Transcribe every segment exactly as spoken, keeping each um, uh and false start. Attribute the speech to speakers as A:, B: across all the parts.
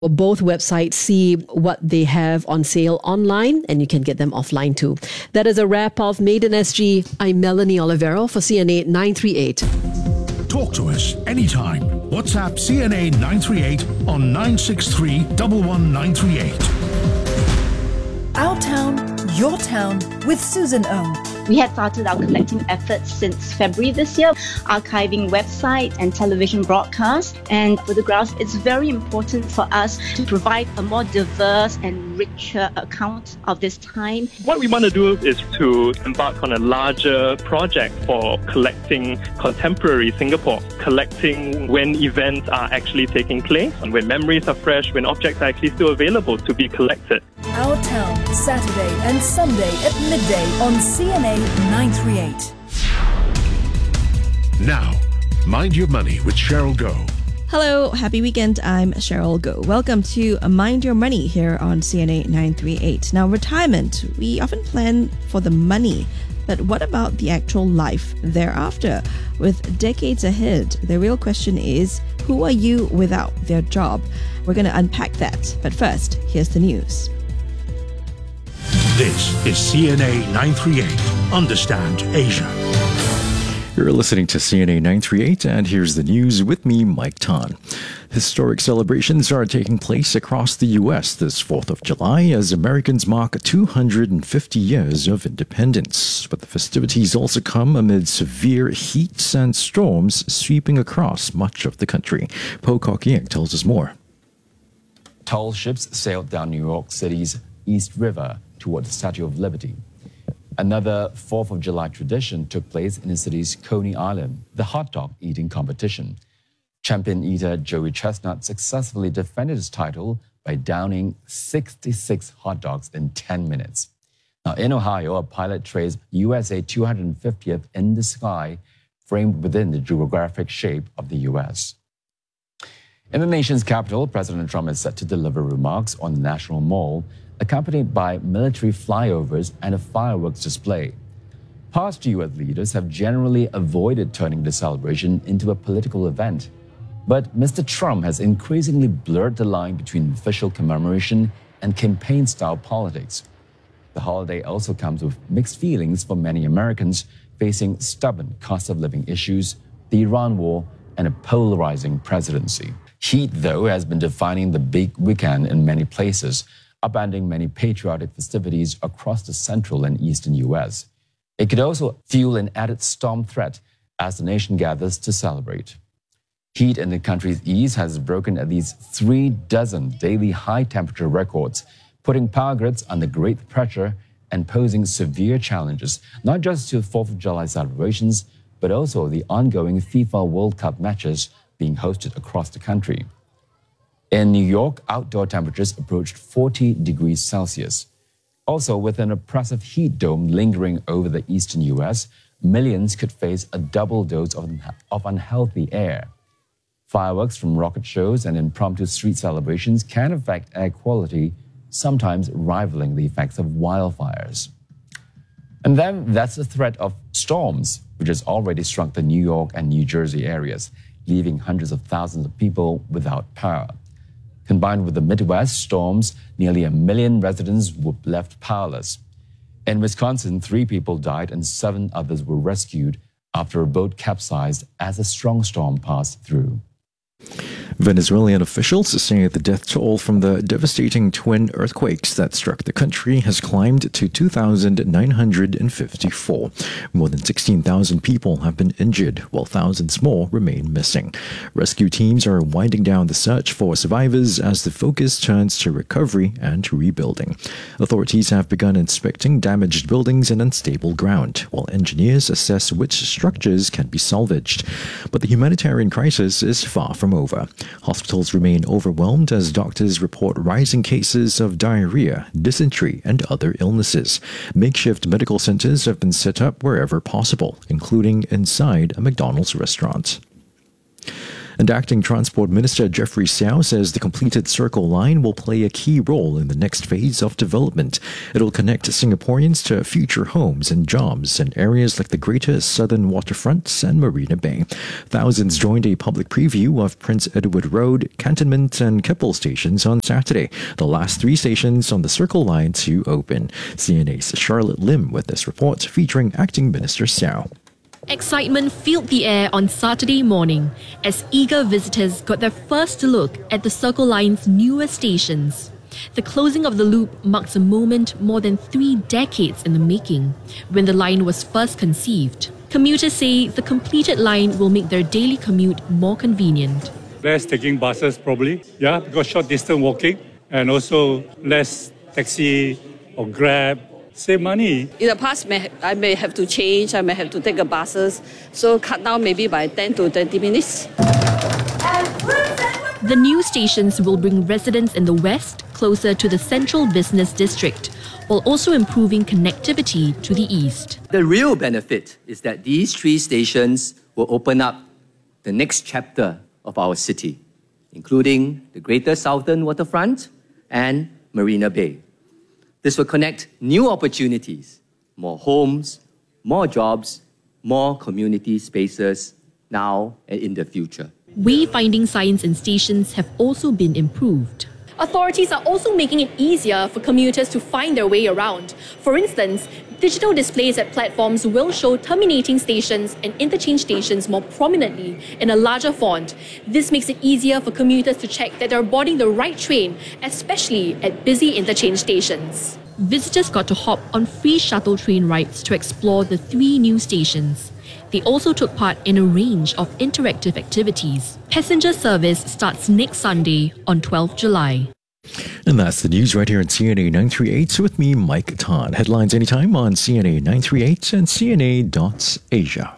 A: Both websites see what they have on sale online, and you can get them offline too. That is a wrap of Made in S G. I'm Melanie Olivero for C N A nine three eight.
B: Talk to us anytime. WhatsApp C N A nine three eight on nine six three, one one nine three eight.
C: Our town, your town with Susan Ong.
D: We had started our collecting efforts since February this year, archiving website and television broadcasts and photographs. It's very important for us to provide a more diverse and richer account of this time.
E: What we want to do is to embark on a larger project for collecting contemporary Singapore, collecting when events are actually taking place, and when memories are fresh, when objects are actually still available to be collected.
C: Our Town, Saturday and Sunday at midday on C N A nine three eight.
B: Now, Mind Your Money with Cheryl Goh.
F: Hello, happy weekend. I'm Cheryl Goh. Welcome to Mind Your Money here on C N A nine three eight. Now, retirement, we often plan for the money, but what about the actual life thereafter? With decades ahead, the real question is, who are you without their job? We're going to unpack that. But first, here's the news.
B: This is C N A nine three eight. Understand Asia.
G: You're listening to C N A nine three eight, and here's the news with me, Mike Tan. Historic celebrations are taking place across the U S this fourth of July as Americans mark two hundred fifty years of independence. But the festivities also come amid severe heat and storms sweeping across much of the country. Po Kok Ying tells us more.
H: Tall ships sailed down New York City's East River toward the Statue of Liberty. Another fourth of July tradition took place in the city's Coney Island, the hot dog eating competition. Champion eater Joey Chestnut successfully defended his title by downing sixty-six hot dogs in ten minutes. Now, in Ohio, a pilot traced U S A two hundred fiftieth in the sky, framed within the geographic shape of the U S. In the nation's capital, President Trump is set to deliver remarks on the National Mall, accompanied by military flyovers and a fireworks display. Past U S leaders have generally avoided turning the celebration into a political event. But Mister Trump has increasingly blurred the line between official commemoration and campaign-style politics. The holiday also comes with mixed feelings for many Americans facing stubborn cost-of-living issues, the Iran war, and a polarizing presidency. Heat, though, has been defining the big weekend in many places, upending many patriotic festivities across the central and eastern U S. It could also fuel an added storm threat as the nation gathers to celebrate. Heat in the country's east has broken at least three dozen daily high-temperature records, putting power grids under great pressure and posing severe challenges, not just to fourth of July celebrations, but also the ongoing FIFA World Cup matches being hosted across the country. In New York, outdoor temperatures approached forty degrees Celsius. Also, with an oppressive heat dome lingering over the eastern U S, millions could face a double dose of, of unhealthy air. Fireworks from rocket shows and impromptu street celebrations can affect air quality, sometimes rivaling the effects of wildfires. And then that's the threat of storms, which has already struck the New York and New Jersey areas, leaving hundreds of thousands of people without power. Combined with the Midwest storms, nearly a million residents were left powerless. In Wisconsin, three people died and seven others were rescued after a boat capsized as a strong storm passed through.
G: Venezuelan officials say the death toll from the devastating twin earthquakes that struck the country has climbed to two thousand nine hundred fifty-four. More than sixteen thousand people have been injured, while thousands more remain missing. Rescue teams are winding down the search for survivors as the focus turns to recovery and rebuilding. Authorities have begun inspecting damaged buildings and unstable ground, while engineers assess which structures can be salvaged. But the humanitarian crisis is far from over. Hospitals remain overwhelmed as doctors report rising cases of diarrhea, dysentery, and other illnesses. Makeshift medical centers have been set up wherever possible, including inside a McDonald's restaurant. And Acting Transport Minister Jeffrey Siow says the completed Circle Line will play a key role in the next phase of development. It'll connect Singaporeans to future homes and jobs in areas like the Greater Southern Waterfront and Marina Bay. Thousands joined a public preview of Prince Edward Road, Cantonment and Keppel stations on Saturday, the last three stations on the Circle Line to open. C N A's Charlotte Lim with this report featuring Acting Minister Siow.
I: Excitement filled the air on Saturday morning as eager visitors got their first look at the Circle Line's newest stations. The closing of the loop marks a moment more than three decades in the making, when the line was first conceived. Commuters say the completed line will make their daily commute more convenient.
J: Less taking buses probably, yeah, because short distance walking, and also less taxi or Grab. Save money.
K: In the past, I may have to change, I may have to take a buses, so cut down maybe by ten to twenty minutes.
I: The new stations will bring residents in the west closer to the central business district, while also improving connectivity to the east.
L: The real benefit is that these three stations will open up the next chapter of our city, including the Greater Southern Waterfront and Marina Bay. This will connect new opportunities, more homes, more jobs, more community spaces now and in the future.
I: Wayfinding signs in stations have also been improved.
M: Authorities are also making it easier for commuters to find their way around. For instance, digital displays at platforms will show terminating stations and interchange stations more prominently in a larger font. This makes it easier for commuters to check that they're boarding the right train, especially at busy interchange stations.
I: Visitors got to hop on free shuttle train rides to explore the three new stations. They also took part in a range of interactive activities. Passenger service starts next Sunday on twelfth of July.
G: And that's the news right here on C N A nine three eight with me, Mike Tan. Headlines anytime on C N A nine three eight and C N A dot Asia.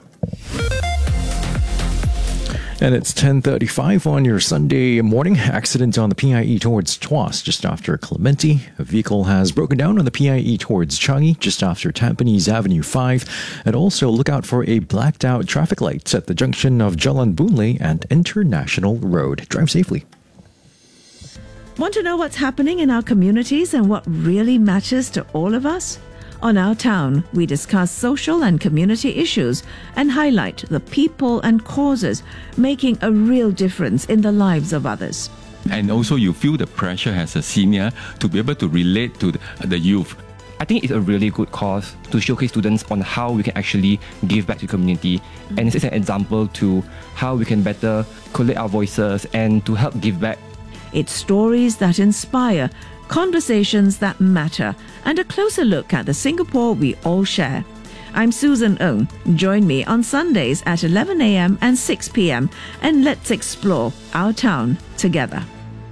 G: And it's ten thirty-five on your Sunday morning. Accident on the P I E towards Tuas just after Clementi. A vehicle has broken down on the P I E towards Changi just after Tampines Avenue five. And also look out for a blacked out traffic light at the junction of Jalan Boon Lay and International Road. Drive safely.
N: Want to know what's happening in our communities and what really matters to all of us? On Our Town, we discuss social and community issues and highlight the people and causes making a real difference in the lives of others.
O: And also you feel the pressure as a senior to be able to relate to the, the youth.
P: I think it's a really good cause to showcase students on how we can actually give back to the community. And this is an example to how we can better collate our voices and to help give back.
N: It's stories that inspire, conversations that matter, and a closer look at the Singapore we all share. I'm Susan Ng. Join me on Sundays at eleven a.m. and six p.m. and let's explore our town together.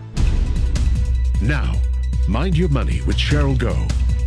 B: Now, Mind Your Money with Cheryl Goh.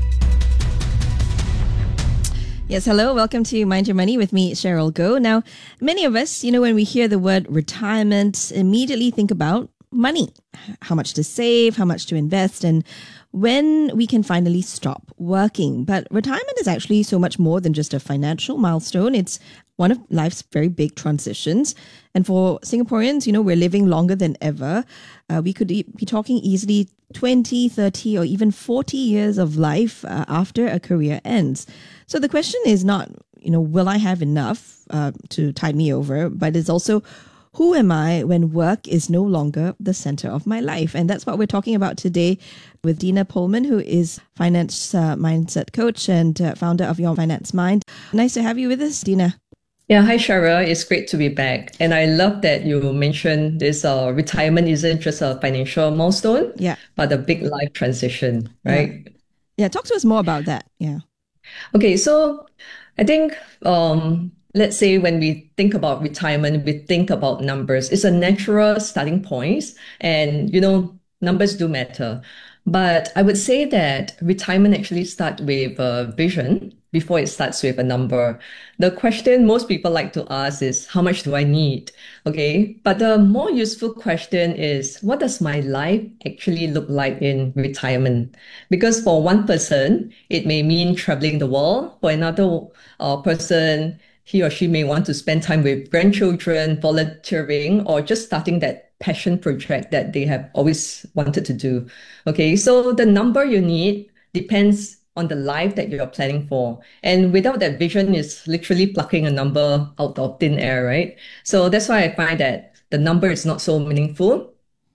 F: Yes, hello. Welcome to Mind Your Money with me, Cheryl Goh. Now, many of us, you know, when we hear the word retirement, immediately think about money, how much to save, how much to invest, and when we can finally stop working. But retirement is actually so much more than just a financial milestone. It's one of life's very big transitions. And for Singaporeans, you know, we're living longer than ever. Uh, we could e- be talking easily twenty, thirty, or even forty years of life uh, after a career ends. So the question is not, you know, will I have enough uh, to tide me over? But it's also, who am I when work is no longer the center of my life? And that's what we're talking about today with Dina Pullman, who is finance uh, mindset coach and uh, founder of Your Finance Mind. Nice to have you with us, Dina.
Q: Yeah, hi Cheryl. It's great to be back. And I love that you mentioned this uh, retirement isn't just a financial milestone,
F: yeah,
Q: but a big life transition, right?
F: Yeah. yeah, talk to us more about that. Yeah.
Q: Okay, so I think um, let's say when we think about retirement, we think about numbers. It's a natural starting point, and you know, numbers do matter. But I would say that retirement actually starts with a vision before it starts with a number. The question most people like to ask is, how much do I need? Okay, but the more useful question is, what does my life actually look like in retirement? Because for one person, it may mean traveling the world. For another uh, person, he or she may want to spend time with grandchildren, volunteering, or just starting that passion project that they have always wanted to do. Okay, so the number you need depends on the life that you're planning for. And without that vision, is literally plucking a number out of thin air, right? So that's why I find that the number is not so meaningful,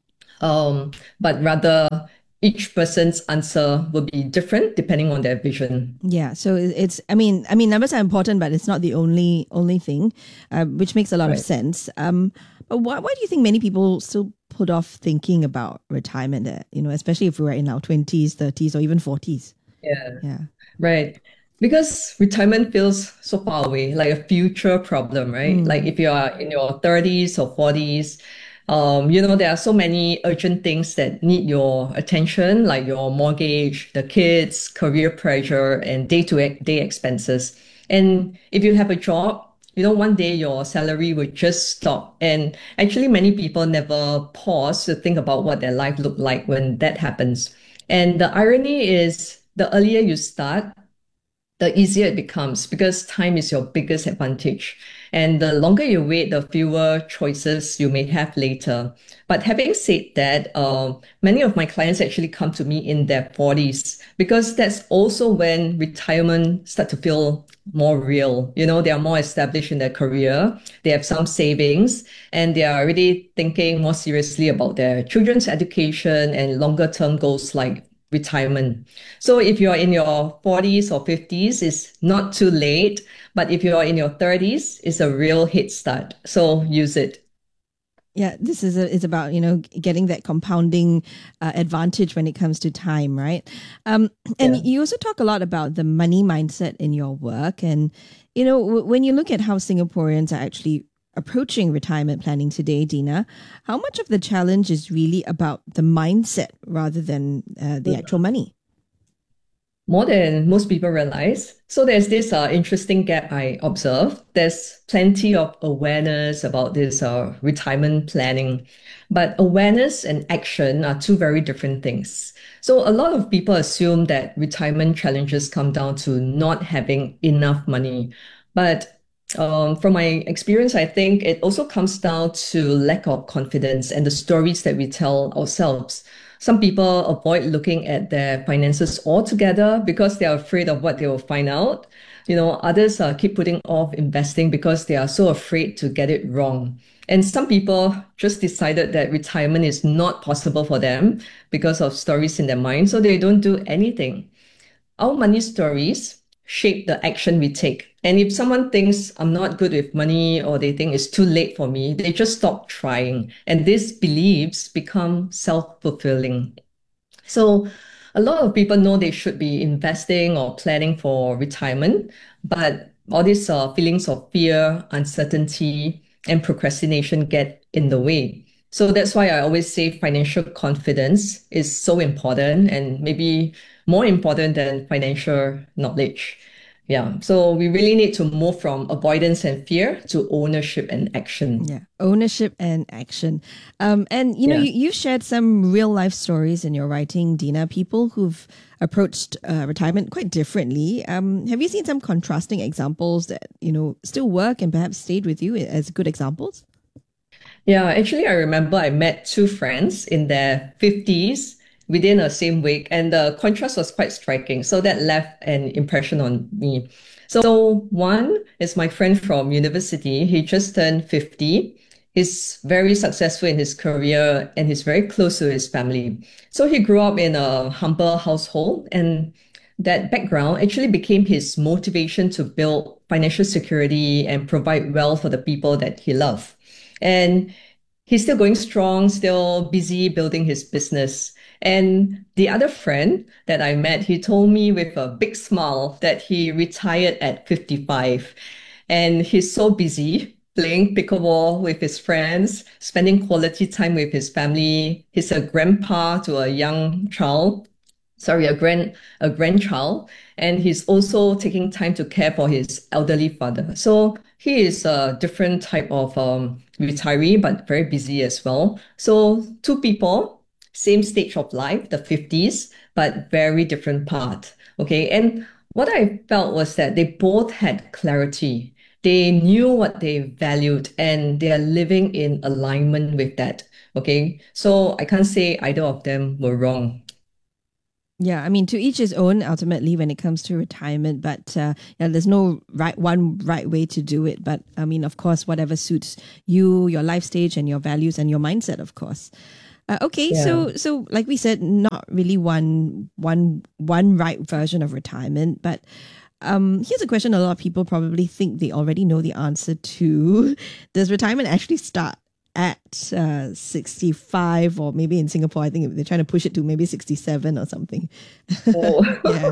Q: um, but rather each person's answer will be different depending on their vision.
F: Yeah, so it- it's. I mean, I mean, numbers are important, but it's not the only only thing, uh, which makes a lot of
Q: Right.
F: sense. Um, but why why do you think many people still put off thinking about retirement? There, you know, especially if we're in our twenties, thirties, or even forties.
Q: Yeah.
F: Yeah.
Q: Right. Because retirement feels so far away, like a future problem, right?
F: Mm.
Q: Like if you are in your thirties or forties, um, you know, there are so many urgent things that need your attention, like your mortgage, the kids, career pressure, and day-to-day expenses. And if you have a job, you know, one day your salary will just stop. And actually, many people never pause to think about what their life looked like when that happens. And the irony is, the earlier you start, the easier it becomes because time is your biggest advantage. And the longer you wait, the fewer choices you may have later. But having said that, uh, many of my clients actually come to me in their forties because that's also when retirement start to feel more real. You know, they are more established in their career. They have some savings and they are already thinking more seriously about their children's education and longer term goals like retirement. So if you're in your forties or fifties, it's not too late. But if you're in your thirties, it's a real head start. So use it.
F: Yeah, this is a, it's about, you know, getting that compounding uh, advantage when it comes to time, right? Um, and
Q: Yeah.
F: you also talk a lot about the money mindset in your work. And, you know, w- when you look at how Singaporeans are actually approaching retirement planning today, Dina, how much of the challenge is really about the mindset rather than uh, the actual money?
Q: More than most people realize. So there's this uh, interesting gap I observed. There's plenty of awareness about this uh, retirement planning, but awareness and action are two very different things. So a lot of people assume that retirement challenges come down to not having enough money. But um, from my experience, I think it also comes down to lack of confidence and the stories that we tell ourselves. Some people avoid looking at their finances altogether because they are afraid of what they will find out. You know, others uh, keep putting off investing because they are so afraid to get it wrong. And some people just decided that retirement is not possible for them because of stories in their mind, so they don't do anything. Our money stories shape the action we take. And if someone thinks I'm not good with money or they think it's too late for me, they just stop trying. And these beliefs become self-fulfilling. So a lot of people know they should be investing or planning for retirement, but all these uh, feelings of fear, uncertainty, and procrastination get in the way. So that's why I always say financial confidence is so important and maybe more important than financial knowledge. Yeah. So we really need to move from avoidance and fear to ownership and action.
F: Yeah, ownership and action. Um, and, you know,
Q: Yeah.
F: you, you've shared some real life stories in your writing, Dina, people who've approached uh, retirement quite differently. Um, have you seen some contrasting examples that, you know, still work and perhaps stayed with you as good examples?
Q: Yeah, actually, I remember I met two friends in their fifties within a same week, and the contrast was quite striking. So that left an impression on me. So one is my friend from university. He just turned fifty. He's very successful in his career and he's very close to his family. So he grew up in a humble household, and that background actually became his motivation to build financial security and provide wealth for the people that he loved. And he's still going strong, still busy building his business. And the other friend that I met, he told me with a big smile that he retired at fifty-five. And he's so busy playing pickleball with his friends, spending quality time with his family. He's a grandpa to a young child. Sorry, a grand a grandchild, and he's also taking time to care for his elderly father. So he is a different type of um, retiree, but very busy as well. So two people, same stage of life, the fifties, but very different path. Okay, and what I felt was that they both had clarity They knew what they valued and they are living in alignment with that. Okay. So I can't say either of them were wrong.
F: Yeah, I mean, to each his own ultimately when it comes to retirement, but uh, yeah, there's no right one right way to do it. But I mean, of course, whatever suits you, your life stage and your values and your mindset, of course. Uh, okay,
Q: Yeah.
F: so so like we said, not really one one one right version of retirement, but um, here's a question a lot of people probably think they already know the answer to. Does retirement actually start at uh, sixty-five, or maybe in Singapore, I think they're trying to push it to maybe sixty-seven or something?
Q: Oh.
F: Yeah.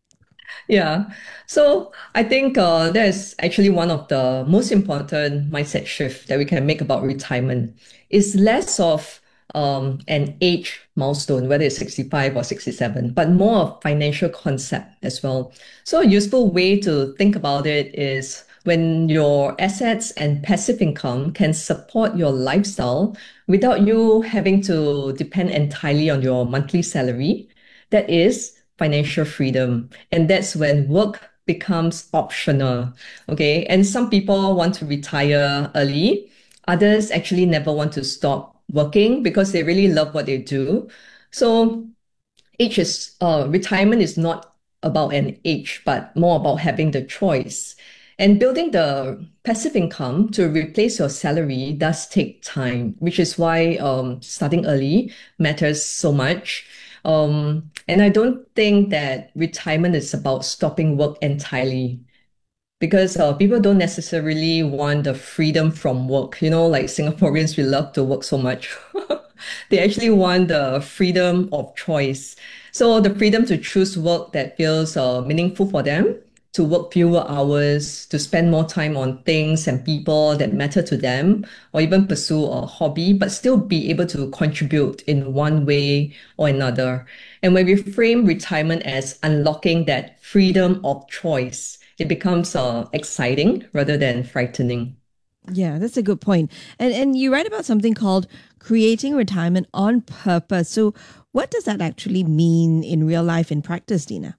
Q: Yeah. So I think uh, that is actually one of the most important mindset shift that we can make about retirement. It's less of um, an age milestone, whether it's sixty-five or sixty-seven, but more of financial concept as well. So a useful way to think about it is when your assets and passive income can support your lifestyle without you having to depend entirely on your monthly salary. That is financial freedom. And that's when work becomes optional. Okay. And some people want to retire early. Others actually never want to stop working because they really love what they do. So age is, uh, retirement is not about an age, but more about having the choice. And building the passive income to replace your salary does take time, which is why um, starting early matters so much. Um, and I don't think that retirement is about stopping work entirely because uh, people don't necessarily want the freedom from work. You know, like Singaporeans, we love to work so much. They actually want the freedom of choice. So the freedom to choose work that feels uh, meaningful for them, to work fewer hours, to spend more time on things and people that matter to them, or even pursue a hobby, but still be able to contribute in one way or another. And when we frame retirement as unlocking that freedom of choice, it becomes uh, exciting rather than frightening.
F: Yeah, that's a good point. And and you write about something called creating retirement on purpose. So what does that actually mean in real life, in practice, Dina?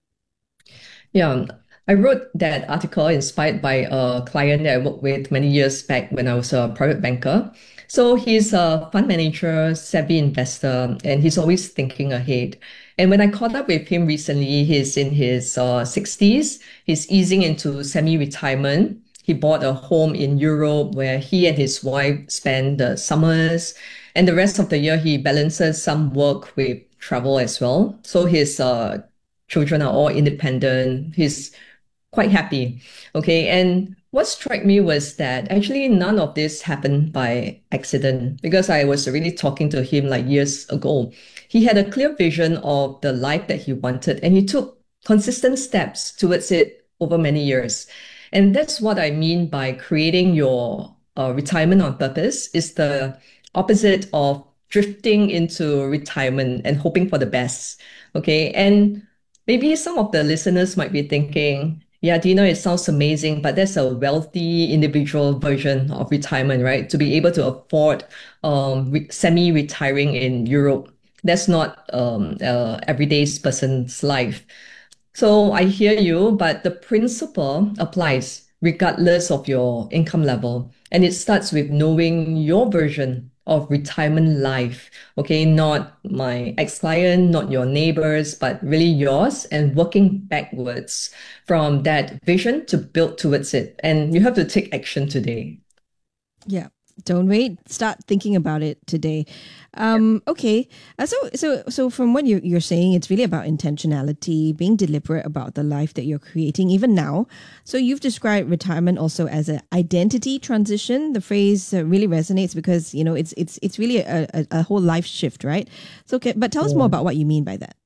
Q: Yeah, I wrote that article inspired by a client that I worked with many years back when I was a private banker. So he's a fund manager, savvy investor, and he's always thinking ahead. And when I caught up with him recently, he's in his uh, sixties. He's easing into semi-retirement. He bought a home in Europe where he and his wife spend the summers. And the rest of the year, he balances some work with travel as well. So his uh, children are all independent. He's quite happy. Okay. And what struck me was that actually none of this happened by accident because I was really talking to him like years ago. He had a clear vision of the life that he wanted and he took consistent steps towards it over many years. And that's what I mean by creating your uh, retirement on purpose is the opposite of drifting into retirement and hoping for the best. Okay. And maybe some of the listeners might be thinking, yeah, Dina, it sounds amazing, but that's a wealthy individual version of retirement, right? To be able to afford um, re- semi-retiring in Europe. That's not um, uh, everyday person's life. So I hear you, but the principle applies regardless of your income level. And it starts with knowing your version of retirement life. Okay, not my ex-client, not your neighbors, but really yours and working backwards from that vision to build towards it. And you have to take action today.
F: Yeah. Don't wait. Start thinking about it today. Um, okay. Uh, so, so, so from what you, you're saying, it's really about intentionality, being deliberate about the life that you're creating, even now. So you've described retirement also as an identity transition. The phrase uh, really resonates because, you know, it's, it's, it's really a, a, a whole life shift, right? So, okay, but tell us more about what you mean by that.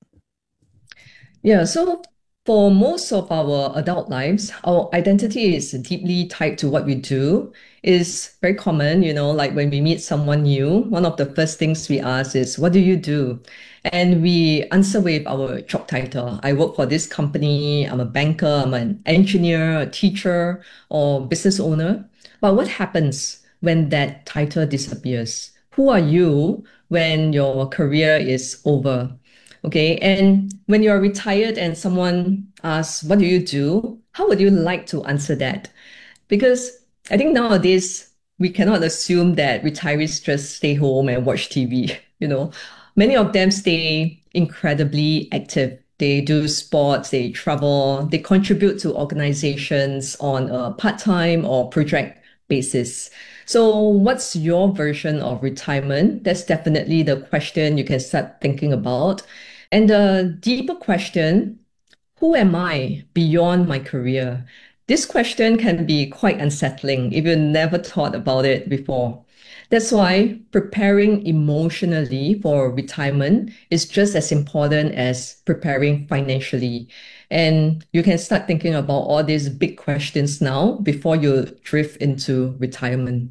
Q: Yeah. So for most of our adult lives, our identity is deeply tied to what we do. It's very common, you know, like when we meet someone new, one of the first things we ask is, what do you do? And we answer with our job title. I work for this company. I'm a banker. I'm an engineer, a teacher, or business owner. But what happens when that title disappears? Who are you when your career is over? Okay. And when you're retired and someone asks, what do you do? How would you like to answer that? Because I think nowadays we cannot assume that retirees just stay home and watch T V. You know, many of them stay incredibly active. They do sports, they travel, they contribute to organizations on a part-time or project basis. So what's your version of retirement? That's definitely the question you can start thinking about. And the deeper question, who am I beyond my career? This question can be quite unsettling if you never thought about it before. That's why preparing emotionally for retirement is just as important as preparing financially. And you can start thinking about all these big questions now before you drift into retirement.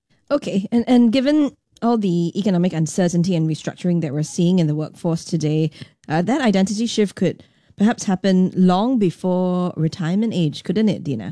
F: Okay, and, and given all the economic uncertainty and restructuring that we're seeing in the workforce today, uh, that identity shift could perhaps happen long before retirement age, couldn't it, Dina?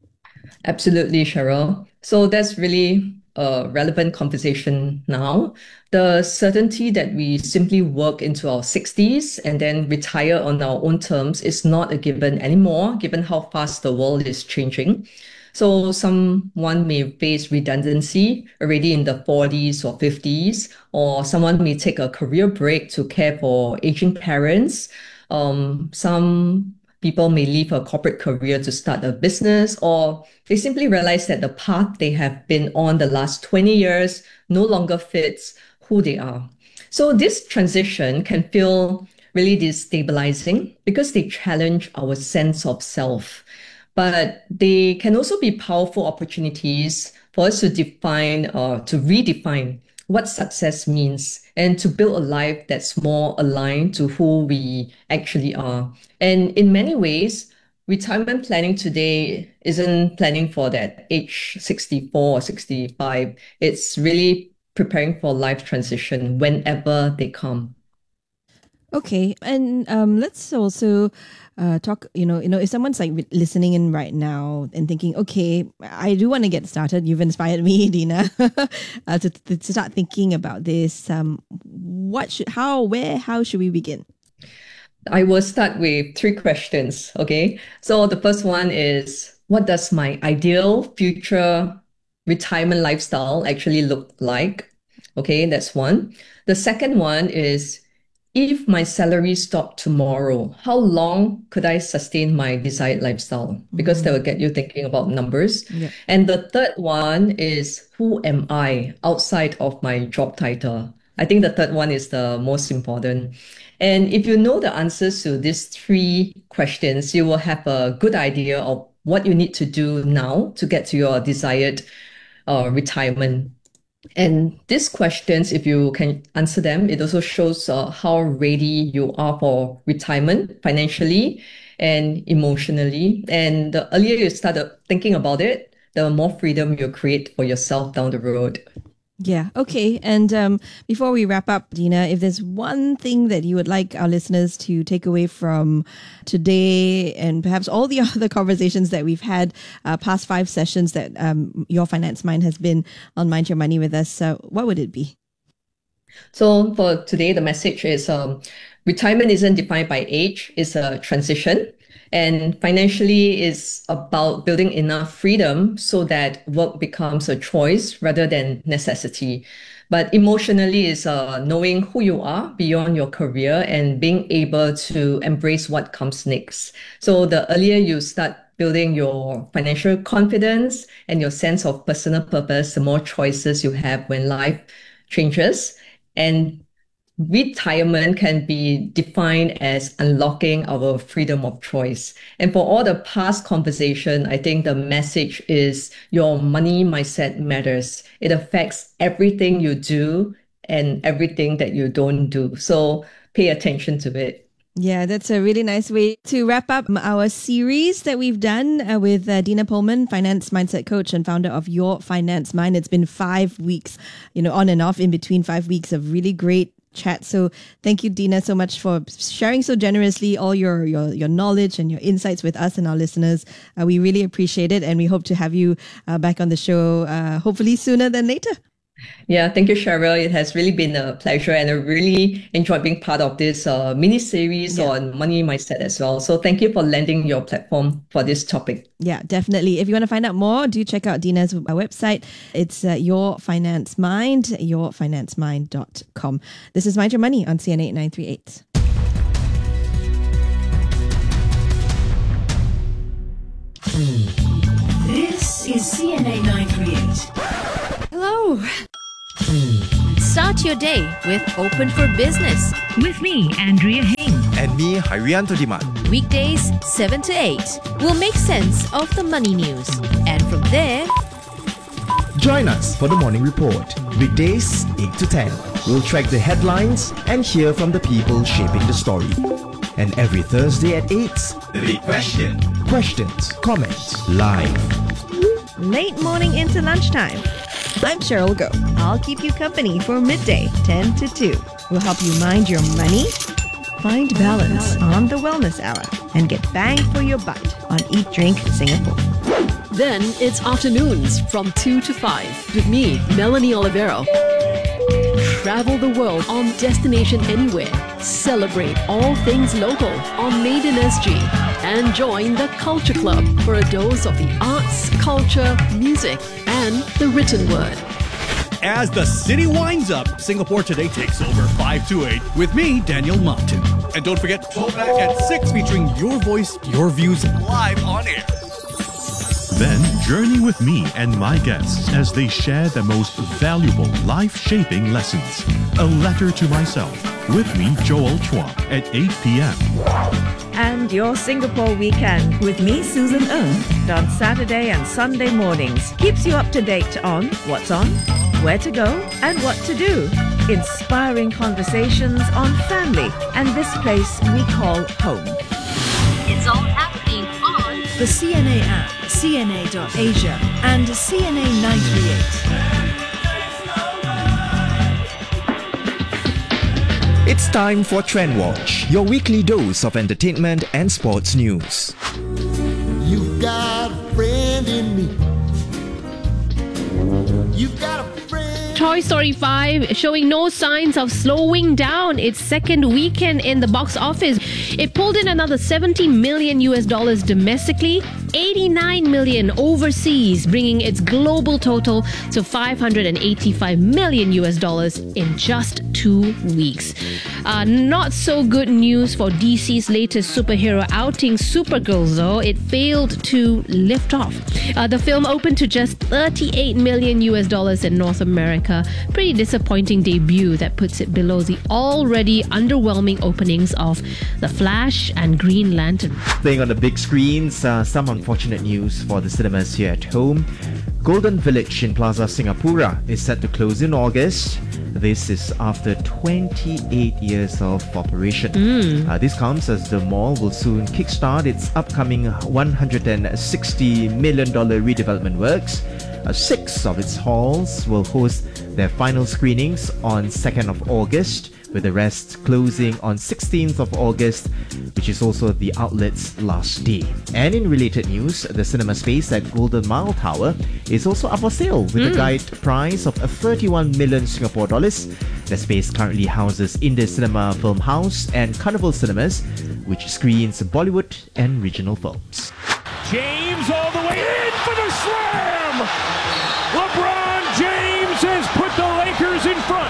Q: Absolutely, Cheryl. So that's really a relevant conversation now. The certainty that we simply work into our sixties and then retire on our own terms is not a given anymore, given how fast the world is changing. So someone may face redundancy already in the forties or fifties, or someone may take a career break to care for aging parents. Um, some people may leave a corporate career to start a business, or they simply realize that the path they have been on the last twenty years no longer fits who they are. So this transition can feel really destabilizing because they challenge our sense of self. But they can also be powerful opportunities for us to define or to redefine what success means and to build a life that's more aligned to who we actually are. And in many ways, retirement planning today isn't planning for that age sixty-four or sixty-five. It's really preparing for life transition whenever they come.
F: Okay, and um, let's also uh, talk. You know, you know, if someone's like listening in right now and thinking, okay, I do want to get started. You've inspired me, Dina, uh, to, to start thinking about this. Um, what should, how, where, how should we begin?
Q: I will start with three questions. Okay, so the first one is, what does my ideal future retirement lifestyle actually look like? Okay, that's one. The second one is, if my salary stopped tomorrow, how long could I sustain my desired lifestyle? Because that will get you thinking about numbers.
F: Yeah.
Q: And the third one is, who am I outside of my job title? I think the third one is the most important. And if you know the answers to these three questions, you will have a good idea of what you need to do now to get to your desired uh, retirement. And these questions, if you can answer them, it also shows uh, how ready you are for retirement financially and emotionally. And the earlier you start thinking about it, the more freedom you create for yourself down the road.
F: Yeah, okay. And um, before we wrap up, Dina, if there's one thing that you would like our listeners to take away from today and perhaps all the other conversations that we've had uh, past five sessions that um, Your Finance Mind has been on Mind Your Money with us, uh, what would it be?
Q: So for today, the message is um, retirement isn't defined by age, it's a transition. And financially is about building enough freedom so that work becomes a choice rather than necessity. But emotionally is uh, knowing who you are beyond your career and being able to embrace what comes next. So the earlier you start building your financial confidence and your sense of personal purpose, the more choices you have when life changes. And retirement can be defined as unlocking our freedom of choice. And for all the past conversation, I think the message is your money mindset matters. It affects everything you do and everything that you don't do. So pay attention to it.
F: Yeah, that's a really nice way to wrap up our series that we've done uh, with uh, Dina Pullman, finance mindset coach and founder of Your Finance Mind. It's been five weeks, you know, on and off in between five weeks of really great chat. So thank you, Dina, so much for sharing so generously all your your, your knowledge and your insights with us and our listeners. Uh, we really appreciate it, and we hope to have you uh, back on the show uh, hopefully sooner than later.
Q: Yeah, thank you, Cheryl. It has really been a pleasure, and I really enjoyed being part of this uh, mini series yeah. on money mindset as well. So thank you for lending your platform for this topic.
F: Yeah, definitely. If you want to find out more, do check out Dina's website. It's uh, Your Finance Mind, your finance mind dot com. This is Mind Your Money on C N A nine three eight.
C: This is C N A nine three eight.
R: Hello. Start your day with Open for Business.
S: With me, Andrea Heng.
T: And me, Harianto Diman.
R: Weekdays, seven to eight. We'll make sense of the money news. And from there...
T: Join us for the Morning Report. Weekdays, eight to ten. We'll track the headlines and hear from the people shaping the story. And every Thursday at eight, The Big Question. Questions, comments, live.
F: Late morning into lunchtime. I'm Cheryl Go. I'll keep you company for midday, ten to two. We'll help you mind your money, find balance on the Wellness Hour, and get bang for your buck on Eat Drink Singapore.
A: Then it's afternoons from two to five with me, Melanie Olivero. Travel the world on Destination Anywhere. Celebrate all things local on Made in S G. And join the Culture Club for a dose of the arts, culture, music, and the written word.
U: As the city winds up, Singapore Today takes over five to eight with me, Daniel Martin. And don't forget, Throwback at six featuring your voice, your views live on air.
V: Then journey with me and my guests as they share the most valuable life-shaping lessons. A letter to myself. With me, Joel Chua at eight p.m.
N: And your Singapore weekend with me, Susan Ng, on Saturday and Sunday mornings. Keeps you up to date on what's on, where to go, and what to do. Inspiring conversations on family and this place we call home.
R: It's all happening on
C: the C N A app, C N A dot Asia, and C N A nine three eight.
T: It's time for Trend Watch, your weekly dose of entertainment and sports news.
W: You've got a friend in me. You've got a friend.
X: Toy Story five showing no signs of slowing down its second weekend in the box office. It pulled in another seventy million U S dollars domestically, eighty-nine million overseas, bringing its global total to five hundred eighty-five million U S dollars in just two weeks. Uh, not so good news for D C's latest superhero outing, Supergirl, though. It failed to lift off. Uh, the film opened to just thirty-eight million U S dollars in North America. Pretty disappointing debut that puts it below the already underwhelming openings of The Flash and Green Lantern.
T: Playing on the big screens, uh, some unfortunate news for the cinemas here at home. Golden Village in Plaza Singapura is set to close in August. This is after twenty-eight years of operation.
X: Mm.
T: Uh, this comes as the mall will soon kickstart its upcoming one hundred sixty million dollars redevelopment works. Uh, six of its halls will host their final screenings on second of August, with the rest closing on sixteenth of August, which is also the outlet's last day. And in related news, the cinema space at Golden Mile Tower is also up for sale with mm. a guide price of thirty-one million Singapore dollars. The space currently houses Indus Cinema Film House and Carnival Cinemas, which screens Bollywood and regional films.
Y: James all the way in for the slam! LeBron James has put the Lakers in front.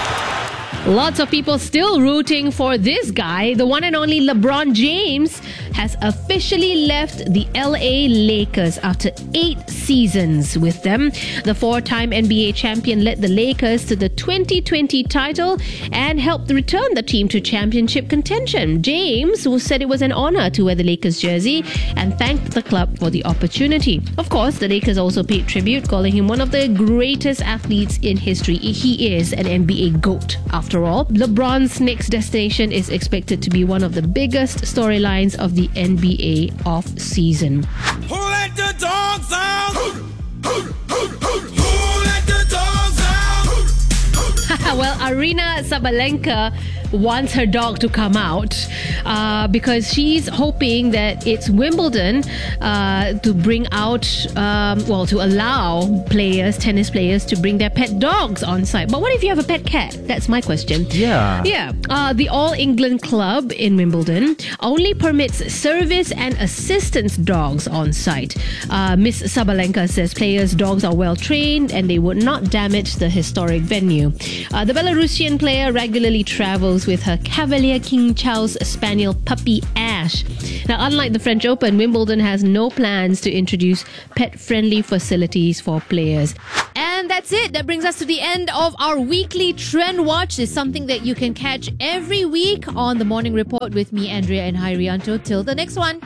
X: Lots of people still rooting for this guy. The one and only LeBron James has officially left the L A Lakers after eight seasons with them. The four-time N B A champion led the Lakers to the twenty twenty title and helped return the team to championship contention. James, who said it was an honor to wear the Lakers jersey, and thanked the club for the opportunity. Of course, the Lakers also paid tribute, calling him one of the greatest athletes in history. He is an N B A GOAT, after all. LeBron's next destination is expected to be one of the biggest storylines of the N B A off-season.
W: Who let the dogs out? Who let the dogs out?
X: Well, Aryna Sabalenka wants her dog to come out uh, because she's hoping that it's Wimbledon uh, to bring out, um, well, to allow players, tennis players, to bring their pet dogs on site. But what if you have a pet cat? That's my question.
T: Yeah.
X: Yeah. Uh, the All England Club in Wimbledon only permits service and assistance dogs on site. Uh, Miss Sabalenka says players' dogs are well trained and they would not damage the historic venue. Uh, the Belarusian player regularly travels with her Cavalier King Charles Spaniel puppy Ash. Now, unlike the French Open, Wimbledon has no plans to introduce pet-friendly facilities for players.
R: And that's it. That brings us to the end of our weekly Trend Watch. It's something that you can catch every week on the Morning Report with me, Andrea and Hairianto. Till the next one.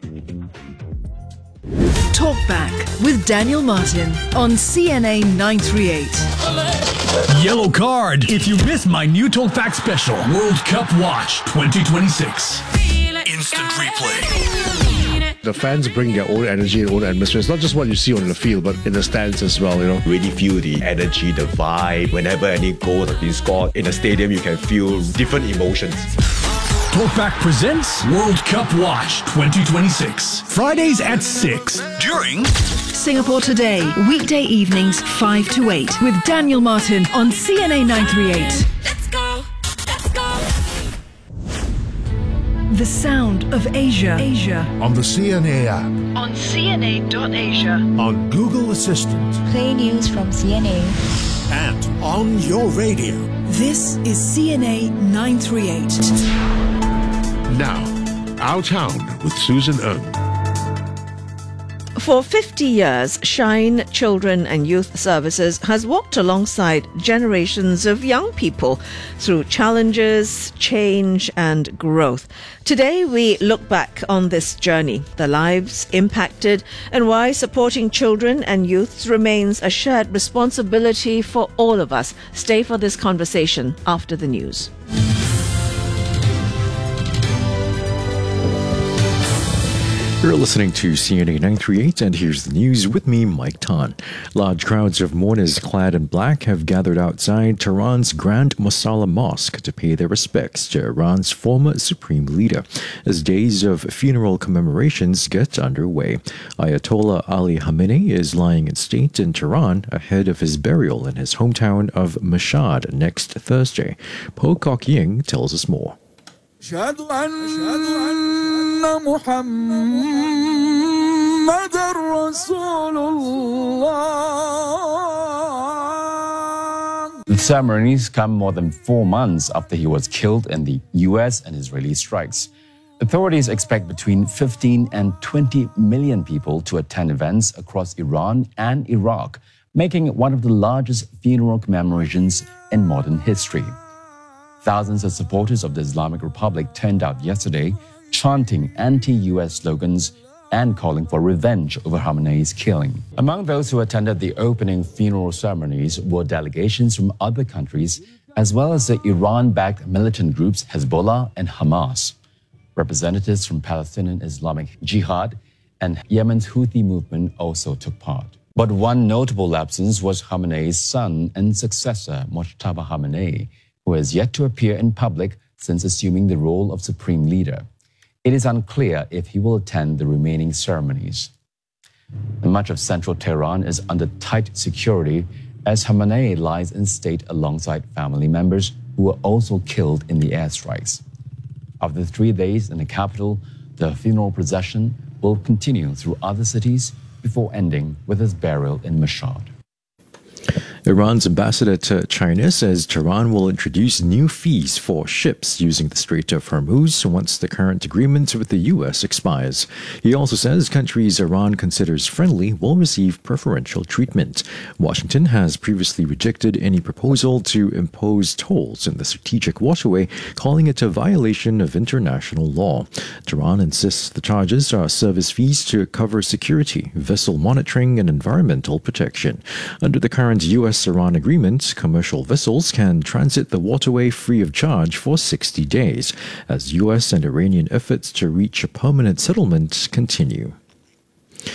C: Talk Back with Daniel Martin on C N A nine thirty-eight.
U: Yellow card if you miss my new Talkback special, World Cup Watch twenty twenty-six. Instant replay.
D: The fans bring their own energy and own atmosphere. It's not just what you see on the field, but in the stands as well, you know.
E: Really feel the energy, the vibe. Whenever any goal has been scored in a stadium, you can feel different emotions.
U: Talkback presents World Cup Watch twenty twenty-six. Fridays at six during
C: Singapore Today, weekday evenings five to eight with Daniel Martin on C N A nine thirty-eight.
H: Let's go, let's go.
C: The sound of Asia. Asia.
B: On the C N A app.
C: On C N A dot asia.
B: On Google Assistant.
J: Play news from C N A.
B: And on your radio.
C: This is C N A nine thirty-eight.
B: Now, Our Town with Susan Ng.
N: For fifty years, Shine Children and Youth Services has walked alongside generations of young people through challenges, change and growth. Today, we look back on this journey, the lives impacted, and why supporting children and youths remains a shared responsibility for all of us. Stay for this conversation after the news.
G: You're listening to C N A nine thirty-eight, and here's the news with me, Mike Tan. Large crowds of mourners clad in black have gathered outside Tehran's Grand Mosalla Mosque to pay their respects to Iran's former supreme leader, as days of funeral commemorations get underway. Ayatollah Ali Khamenei is lying in state in Tehran ahead of his burial in his hometown of Mashhad next Thursday. Po Kok Ying tells us more.
H: أشهد أن محمد رسول الله.
K: The ceremonies come more than four months after he was killed in the U S and Israeli strikes. Authorities expect between fifteen and twenty million people to attend events across Iran and Iraq, making it one of the largest funeral commemorations in modern history. Thousands of supporters of the Islamic Republic turned out yesterday, chanting anti-U S slogans and calling for revenge over Khamenei's killing. Among those who attended the opening funeral ceremonies were delegations from other countries, as well as the Iran-backed militant groups Hezbollah and Hamas. Representatives from Palestinian Islamic Jihad and Yemen's Houthi movement also took part. But one notable absence was Khamenei's son and successor, Mojtaba Khamenei, who has yet to appear in public since assuming the role of supreme leader. It is unclear if he will attend the remaining ceremonies. Much of central Tehran is under tight security as Khamenei lies in state alongside family members who were also killed in the airstrikes. After three days in the capital, the funeral procession will continue through other cities before ending with his burial in Mashhad.
G: Iran's ambassador to China says Tehran will introduce new fees for ships using the Strait of Hormuz once the current agreement with the U S expires. He also says countries Iran considers friendly will receive preferential treatment. Washington has previously rejected any proposal to impose tolls in the strategic waterway, calling it a violation of international law. Tehran insists the charges are service fees to cover security, vessel monitoring, and environmental protection. Under the current U S Iran agreement, commercial vessels can transit the waterway free of charge for sixty days, as U S and Iranian efforts to reach a permanent settlement continue.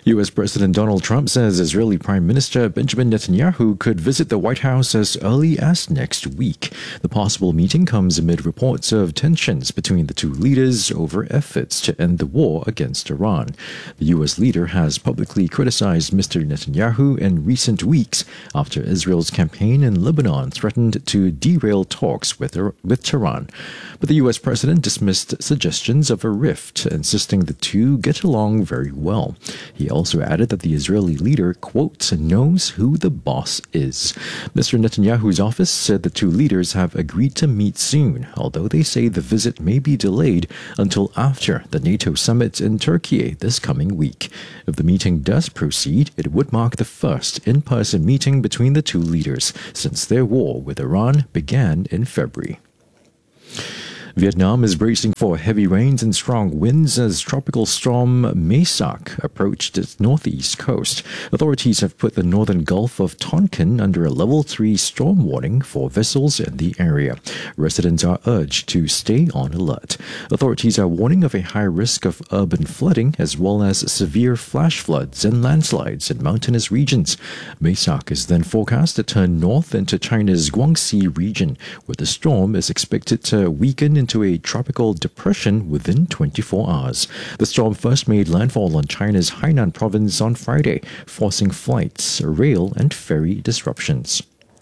G: U S President Donald Trump says Israeli Prime Minister Benjamin Netanyahu could visit the White House as early as next week. The possible meeting comes amid reports of tensions between the two leaders over efforts to end the war against Iran. The U S leader has publicly criticized Mister Netanyahu in recent weeks after Israel's campaign in Lebanon threatened to derail talks with, with Tehran. But the U S president dismissed suggestions of a rift, insisting the two get along very well. He also added that the Israeli leader, quote, knows who the boss is. Mister Netanyahu's office said the two leaders have agreed to meet soon, although they say the visit may be delayed until after the NATO summit in Turkey this coming week. If the meeting does proceed, it would mark the first in-person meeting between the two leaders since their war with Iran began in February. Vietnam is bracing for heavy rains and strong winds as tropical storm Maysak approached its northeast coast. Authorities have put the northern Gulf of Tonkin under a level three storm warning for vessels in the area. Residents are urged to stay on alert. Authorities are warning of a high risk of urban flooding as well as severe flash floods and landslides in mountainous regions. Maysak is then forecast to turn north into China's Guangxi region, where the storm is expected to weaken into a tropical depression within twenty-four hours. The storm first made landfall on China's Hainan province on Friday, forcing flights, rail and ferry disruptions.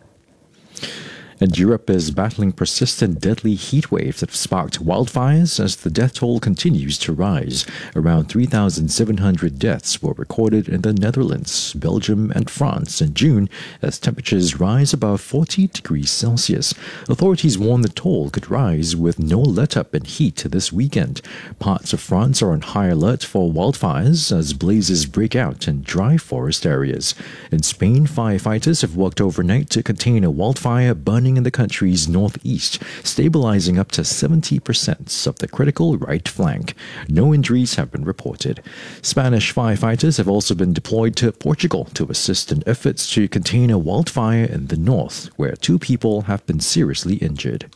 G: And Europe is battling persistent deadly heat waves that have sparked wildfires as the death toll continues to rise. Around three thousand seven hundred deaths were recorded in the Netherlands, Belgium and France in June as temperatures rise above forty degrees Celsius. Authorities warn the toll could rise with no let-up in heat this weekend. Parts of France are on high alert for wildfires as blazes break out in dry forest areas. In Spain, firefighters have worked overnight to contain a wildfire burning in the country's northeast, stabilizing up to seventy percent of the critical right flank. No injuries have been reported. Spanish firefighters have also been deployed to Portugal to assist in efforts to contain a wildfire in the north, where two people have been seriously injured.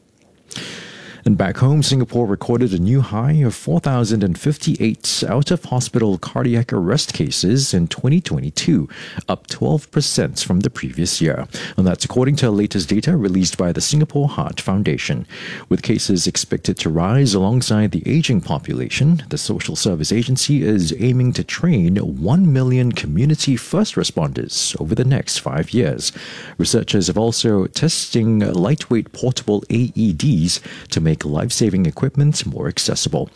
G: And back home, Singapore recorded a new high of four thousand fifty-eight out-of-hospital cardiac arrest cases in twenty twenty-two, up twelve percent from the previous year. And that's according to latest data released by the Singapore Heart Foundation. With cases expected to rise alongside the aging population, the Social Service Agency is aiming to train one million community first responders over the next five years. Researchers have also testing lightweight portable A E Ds to make life-saving equipment more accessible.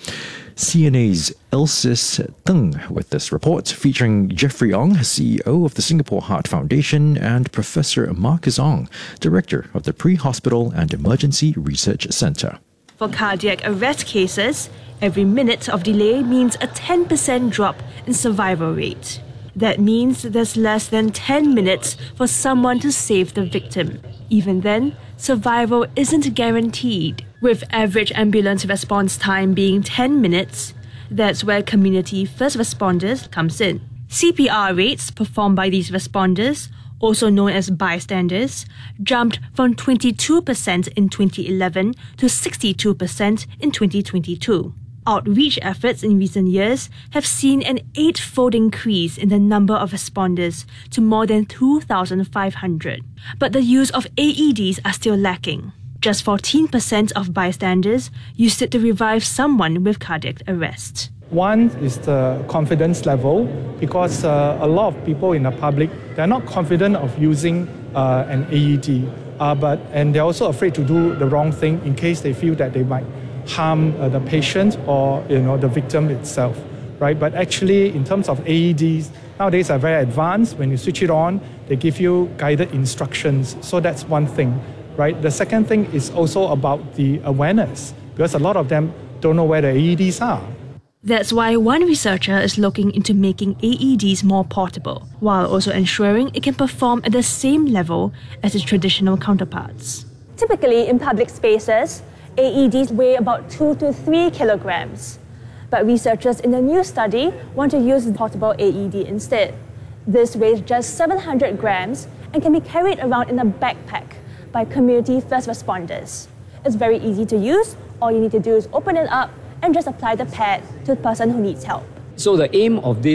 G: C N A's Elsis Tung with this report, featuring Jeffrey Ong, C E O of the Singapore Heart Foundation, and Professor Marcus Ong, Director of the Pre-Hospital and Emergency Research Centre.
I: For cardiac arrest cases, every minute of delay means a ten percent drop in survival rate. That means there's less than ten minutes for someone to save the victim. Even then, survival isn't guaranteed. With average ambulance response time being ten minutes, that's where community first responders comes in. C P R rates performed by these responders, also known as bystanders, jumped from twenty-two percent in twenty eleven to sixty-two percent in twenty twenty-two. Outreach efforts in recent years have seen an eight-fold increase in the number of responders to more than two thousand five hundred. But the use of A E Ds are still lacking. Just fourteen percent of bystanders used it to revive someone with cardiac arrest.
L: One is the confidence level, because uh, a lot of people in the public, they're not confident of using uh, an A E D, uh, but and they're also afraid to do the wrong thing in case they feel that they might harm uh, the patient or you know the victim itself, right? But actually, in terms of A E Ds, nowadays are very advanced. When you switch it on, they give you guided instructions. So that's one thing. Right? The second thing is also about the awareness, because a lot of them don't know where the A E Ds are.
I: That's why one researcher is looking into making A E Ds more portable, while also ensuring it can perform at the same level as its traditional counterparts.
M: Typically, in public spaces, A E Ds weigh about two to three kilograms. But researchers in a new study want to use the portable A E D instead. This weighs just seven hundred grams and can be carried around in a backpack by community first responders. It's very easy to use. All you need to do is open it up and just apply the pad to the person who needs help.
O: So the aim of this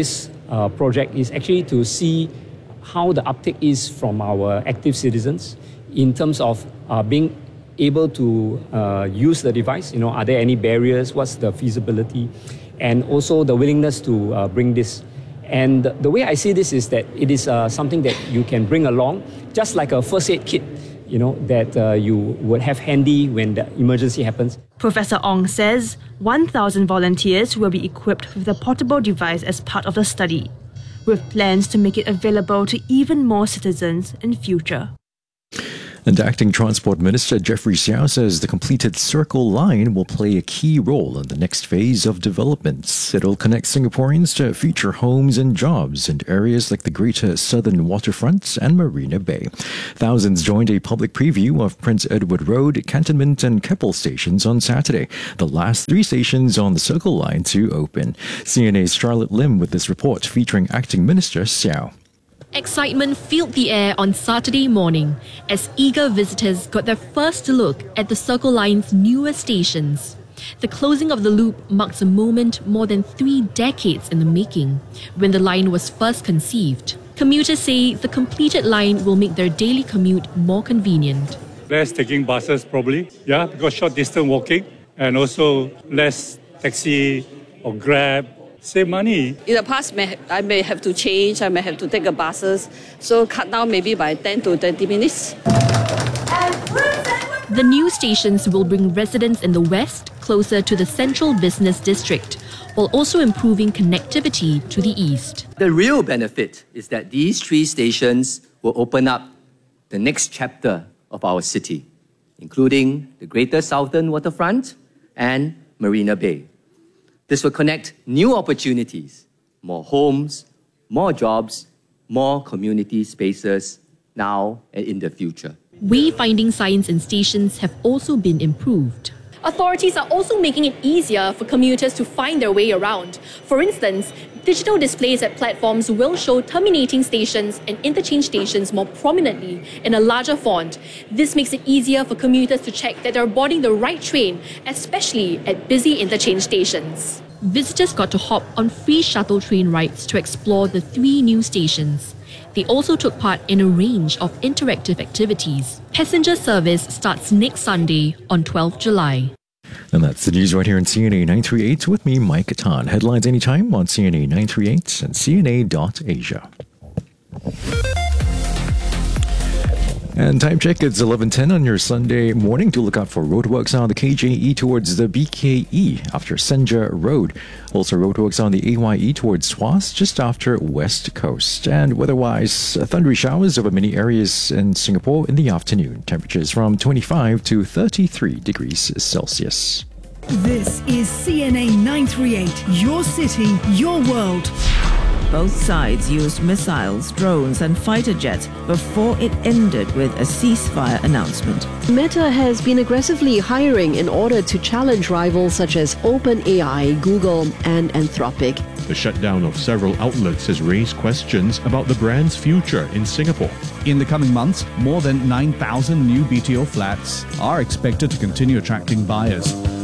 F: uh, project is actually to see how the uptake is from our active citizens in terms of uh, being able to uh, use the device. You know, are there any barriers? What's the feasibility? And also the willingness to uh, bring this. And the way I see this is that it is uh, something that you can bring along, just like a first aid kit, you know, that uh, you would have handy when the emergency happens.
I: Professor Ong says one thousand volunteers will be equipped with the portable device as part of the study, with plans to make it available to even more citizens in future.
G: And Acting Transport Minister Jeffrey Xiao says the completed Circle Line will play a key role in the next phase of developments. It will connect Singaporeans to future homes and jobs in areas like the Greater Southern Waterfront and Marina Bay. Thousands joined a public preview of Prince Edward Road, Cantonment and Keppel stations on Saturday, the last three stations on the Circle Line to open. C N A's Charlotte Lim with this report featuring Acting Minister Xiao.
O: Excitement filled the air on Saturday morning as eager visitors got their first look at the Circle Line's newer stations. The closing of the loop marks a moment more than three decades in the making, when the line was first conceived. Commuters say the completed line will make their daily commute more convenient.
P: Less taking buses probably, yeah, because short distance walking, and also less taxi or Grab. Save money.
Q: In the past, may, I may have to change, I may have to take a buses, so cut down maybe by ten to twenty minutes.
O: The new stations will bring residents in the west closer to the central business district, while also improving connectivity to the east.
S: The real benefit is that these three stations will open up the next chapter of our city, including the Greater Southern Waterfront and Marina Bay. This will connect new opportunities, more homes, more jobs, more community spaces now and in the future.
O: Wayfinding signs in stations have also been improved.
Z: Authorities are also making it easier for commuters to find their way around. For instance, digital displays at platforms will show terminating stations and interchange stations more prominently in a larger font. This makes it easier for commuters to check that they're boarding the right train, especially at busy interchange stations.
O: Visitors got to hop on free shuttle train rides to explore the three new stations. They also took part in a range of interactive activities. Passenger service starts next Sunday on the twelfth of July.
G: And that's the news right here on C N A nine three eight with me, Mike Tan. Headlines anytime on C N A nine three eight and C N A dot Asia. And time check, it's eleven ten on your Sunday morning. To look out for roadworks on the K J E towards the B K E after Senja Road. Also roadworks on the A Y E towards Tuas just after West Coast. And weather-wise, thundery showers over many areas in Singapore in the afternoon. Temperatures from twenty-five to thirty-three degrees Celsius.
C: This is C N A nine three eight, your city, your world.
N: Both sides used missiles, drones and fighter jets before it ended with a ceasefire announcement.
A: Meta has been aggressively hiring in order to challenge rivals such as OpenAI, Google and Anthropic.
V: The shutdown of several outlets has raised questions about the brand's future in Singapore.
U: In the coming months, more than nine thousand new B T O flats are expected to continue attracting buyers.